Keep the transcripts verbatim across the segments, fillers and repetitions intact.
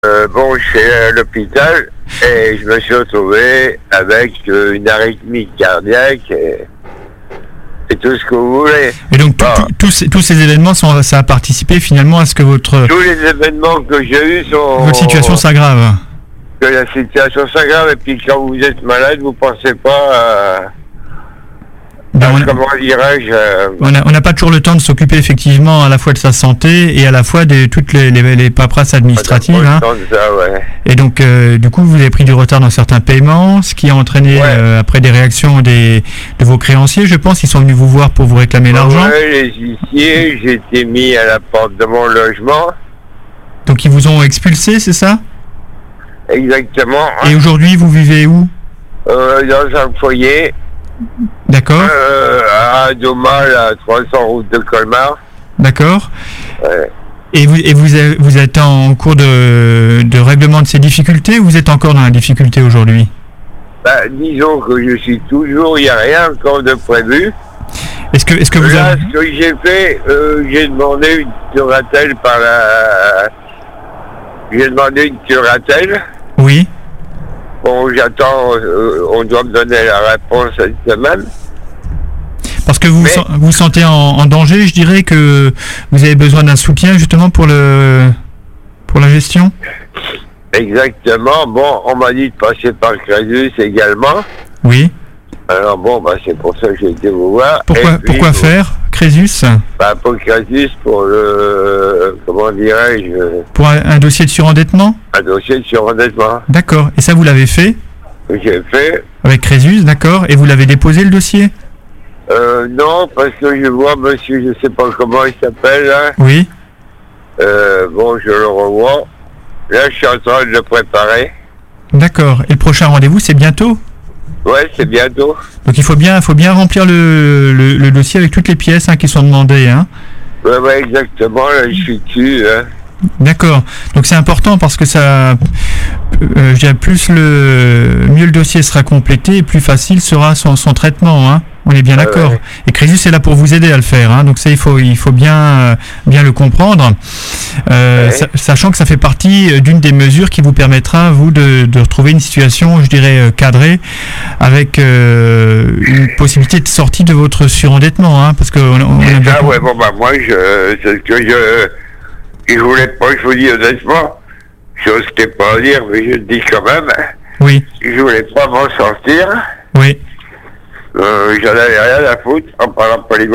Euh, bon, je suis à l'hôpital et je me suis retrouvé avec euh, une arythmie cardiaque et, et tout ce que vous voulez. Et donc bon. tout, tout, tous, ces, tous ces événements, sont, ça a participé finalement à ce que votre... Tous les événements que j'ai eus sont... Votre situation s'aggrave. Que la situation s'aggrave et puis quand vous êtes malade, vous pensez pas à... Ben à on a, comment dirais-je euh, On n'a pas toujours le temps de s'occuper effectivement à la fois de sa santé et à la fois de toutes les, les, les paperasses administratives. on a Hein. pas le temps de ça, ouais. Et donc euh, du coup vous avez pris du retard dans certains paiements, ce qui a entraîné Ouais. euh, après des réactions des, de vos créanciers, je pense, ils sont venus vous voir pour vous réclamer l'argent. Ouais, les huissiers, j'ai été mis à la porte de mon logement. Donc ils vous ont expulsé, c'est ça? Exactement. Et aujourd'hui vous vivez où? Euh, dans un foyer. D'accord, Euh, à Domal, à trois cents route de Colmar. d'accord. Ouais. Et vous, et vous, avez- vous êtes en cours de, de règlement de ces difficultés ou vous êtes encore dans la difficulté aujourd'hui? Bah, disons que je suis toujours, il n'y a rien encore de prévu. Est-ce que, est-ce que vous Là, avez... ce que j'ai fait, euh, j'ai demandé une curatelle par la... J'ai demandé une curatelle. Oui, Bon, j'attends, euh, on doit me donner la réponse cette semaine. parce que vous Mais- sen- vous sentez en, en danger, je dirais que vous avez besoin d'un soutien justement pour le pour la gestion. Exactement. Bon, on m'a dit de passer par Crésus également. Oui. Alors bon, bah, c'est pour ça que j'ai été vous voir. Pourquoi Et puis, pourquoi bon, faire Crésus? Bah, pour Crésus, pour le... Comment dirais-je? Pour un, un dossier de surendettement? Un dossier de surendettement D'accord. Et ça vous l'avez fait que j'ai fait. avec Crésus, d'accord. Et vous l'avez déposé le dossier? Euh, non, parce que je vois monsieur, je sais pas comment il s'appelle, là. Oui. Euh, bon, je le revois. Là, je suis en train de le préparer. D'accord. Et le prochain rendez-vous c'est bientôt? Ouais, c'est bientôt. Donc il faut bien, faut bien remplir le, le, le dossier avec toutes les pièces hein, qui sont demandées. Hein. Ouais, ouais, exactement, là, je suis dessus, hein. D'accord. Donc c'est important parce que ça, euh, je dirais, plus le mieux le dossier sera complété, et plus facile sera son, son traitement. Hein. On est bien Ah d'accord. ouais. Et Crésus est là pour vous aider à le faire. Hein. Donc ça, il faut, il faut bien, euh, bien le comprendre, euh, Ouais. sa- sachant que ça fait partie euh, d'une des mesures qui vous permettra vous de, de retrouver une situation, je dirais, euh, cadrée, avec euh, une possibilité de sortie de votre surendettement, hein, parce que on, on a bien Ah ouais, bon, bah, moi, je, c'est ce que je, je voulais pas, je vous dis honnêtement, j'ose pas dire, mais je le dis quand même, Oui, je voulais pas m'en sortir, oui, euh, j'en avais rien à foutre, en parlant poliment,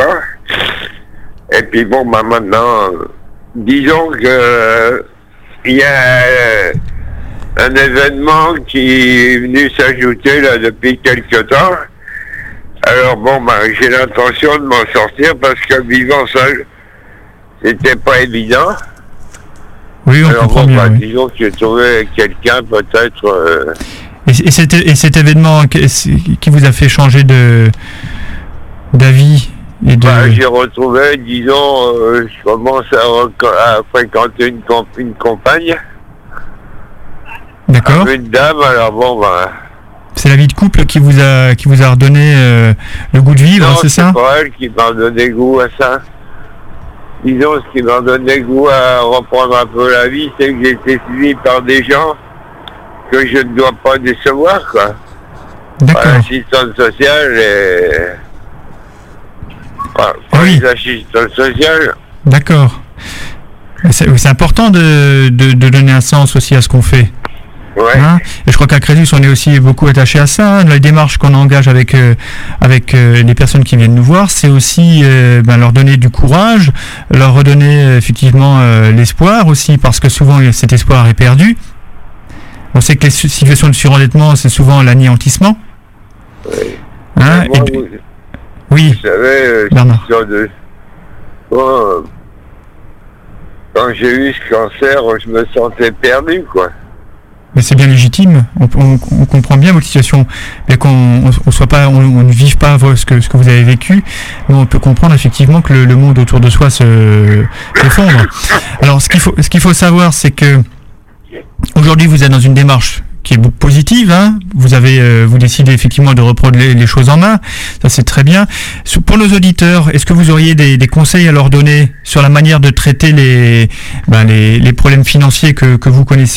et puis bon, bah, maintenant, euh, disons que, euh, il y a euh, un événement qui est venu s'ajouter, là, depuis quelque temps. Alors bon, ben, j'ai l'intention de m'en sortir parce que vivant seul, c'était pas évident. oui, on Alors comprend bon, bien. ben, Oui. disons que j'ai trouvé quelqu'un peut-être... euh, Et, et, cet, et cet événement qui, qui vous a fait changer de d'avis et de... ben, j'ai retrouvé, disons, euh, je commence à, reco- à fréquenter une, comp- une compagne, D'accord. une dame, alors bon, ben... C'est la vie de couple qui vous a qui vous a redonné euh, le goût de vivre, non, c'est ça? pas elle qui m'a donné goût à ça. Disons, ce qui m'a donné goût à reprendre un peu la vie, c'est que j'ai été suivi par des gens que je ne dois pas décevoir, quoi. Par D'accord. l'assistante sociale et... Par, par Oui. les assistantes sociales. D'accord. C'est c'est important de, de, de donner un sens aussi à ce qu'on fait. Ouais. Hein, et je crois qu'à Crésus, on est aussi beaucoup attaché à ça. Hein. La démarche qu'on engage avec euh, avec euh, les personnes qui viennent nous voir, c'est aussi euh, ben, leur donner du courage, leur redonner euh, effectivement euh, l'espoir aussi, parce que souvent cet espoir est perdu. On sait que les su- situations de surendettement, c'est souvent l'anéantissement. Ouais. Hein, Moi, et- vous, vous oui, savez, euh, Bernard. cette histoire de... Bon, euh, quand j'ai eu ce cancer, je me sentais perdu, quoi. mais c'est bien légitime. On, on- on comprend bien votre situation, mais qu'on on, on soit pas, on, on ne vive pas vo- ce que ce que vous avez vécu, mais on peut comprendre effectivement que le, le monde autour de soi se s'effondre. Alors, ce qu'il faut, ce qu'il faut savoir, c'est que aujourd'hui, vous êtes dans une démarche qui est positive. Hein. Vous avez, euh, vous décidez effectivement de reprendre les, les choses en main. Ça, c'est très bien. Pour nos auditeurs, est-ce que vous auriez des, des conseils à leur donner sur la manière de traiter les, ben, les, les problèmes financiers que, que vous connaissez ?